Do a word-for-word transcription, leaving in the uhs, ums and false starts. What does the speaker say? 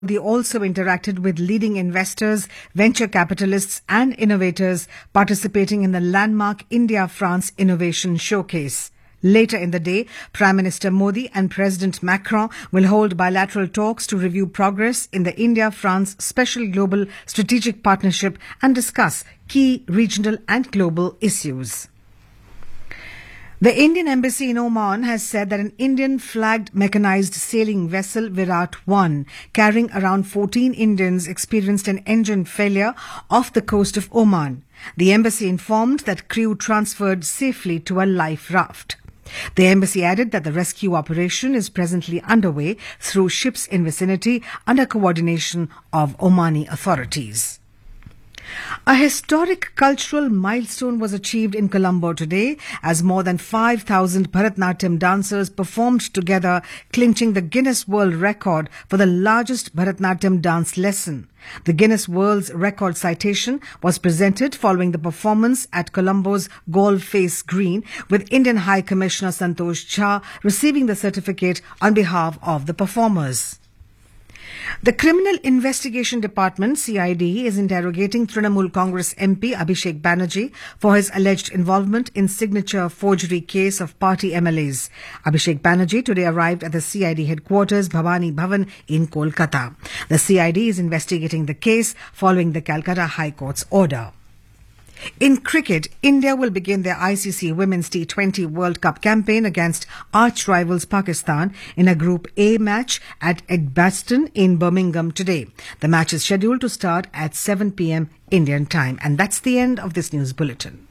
They also interacted with leading investors, venture capitalists and innovators participating in the landmark India-France Innovation Showcase. Later in the day, Prime Minister Modi and President Macron will hold bilateral talks to review progress in the India-France Special Global Strategic Partnership and discuss key regional and global issues. The Indian Embassy in Oman has said that an Indian-flagged mechanized sailing vessel Virat one, carrying around fourteen Indians, experienced an engine failure off the coast of Oman. The embassy informed that crew transferred safely to a life raft. The embassy added that the rescue operation is presently underway through ships in vicinity under coordination of Omani authorities. A historic cultural milestone was achieved in Colombo today as more than five thousand Bharatanatyam dancers performed together, clinching the Guinness World Record for the largest Bharatanatyam dance lesson. The Guinness World Record citation was presented following the performance at Colombo's Galle Face Green, with Indian High Commissioner Santosh Jha receiving the certificate on behalf of the performers. The Criminal Investigation Department, C I D, is interrogating Trinamool Congress M P Abhishek Banerjee for his alleged involvement in signature forgery case of party M L As. Abhishek Banerjee today arrived at the C I D headquarters, Bhavani Bhavan, in Kolkata. The C I D is investigating the case following the Calcutta High Court's order. In cricket, India will begin their I C C Women's T twenty World Cup campaign against arch-rivals Pakistan in a Group A match at Edgbaston in Birmingham today. The match is scheduled to start at seven p.m. Indian time. And that's the end of this news bulletin.